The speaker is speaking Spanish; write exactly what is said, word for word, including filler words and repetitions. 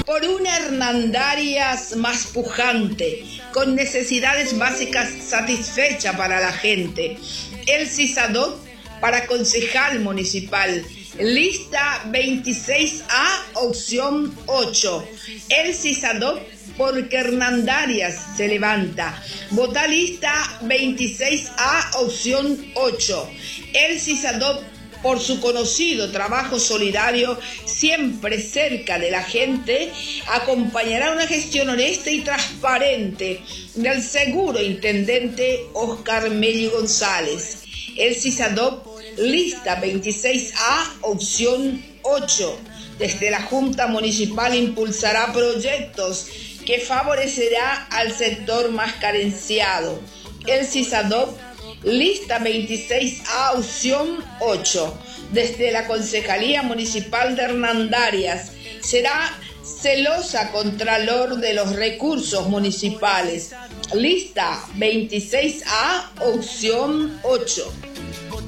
por una Hernandarias más pujante, con necesidades básicas satisfechas para la gente. El CISADOC para concejal municipal. Lista veintiséis A, opción ocho. El CISADOC porque Hernandarias se levanta. Vota lista veintiséis A, opción ocho. El CISADOC por su conocido trabajo solidario, siempre cerca de la gente, acompañará una gestión honesta y transparente del seguro intendente Oscar Meli González. El CISADOC, lista veintiséis A, opción ocho. Desde la Junta Municipal impulsará proyectos que favorecerá al sector más carenciado. El CISADOC, lista veintiséis A, opción ocho. Desde la Concejalía Municipal de Hernandarias será celosa contralor de los recursos municipales. Lista veintiséis A, opción ocho.